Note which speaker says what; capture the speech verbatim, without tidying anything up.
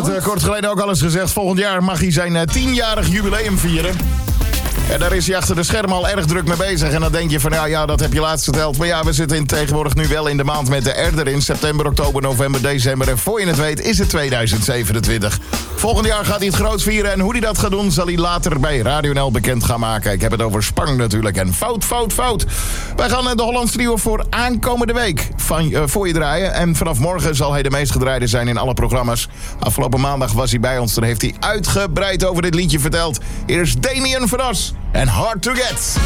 Speaker 1: het uh, kort geleden ook al eens gezegd. Volgend jaar mag hij zijn uh, tienjarig jubileum vieren. En daar is hij achter de schermen al erg druk mee bezig. En dan denk je van, ja, ja, dat heb je laatst verteld. Maar ja, we zitten in, tegenwoordig nu wel in de maand met de R erin. September, oktober, november, december. En voor je het weet is het tweeduizend zevenentwintig. Volgend jaar gaat hij het groot vieren. En hoe hij dat gaat doen, zal hij later bij Radio N L bekend gaan maken. Ik heb het over Spang natuurlijk. En fout, fout, fout. Wij gaan de Hollands Trio voor aankomende week van, uh, voor je draaien. En vanaf morgen zal hij de meest gedraaide zijn in alle programma's. Afgelopen maandag was hij bij ons. Dan heeft hij uitgebreid over dit liedje verteld. Hier is Damien van As en Hard to Get.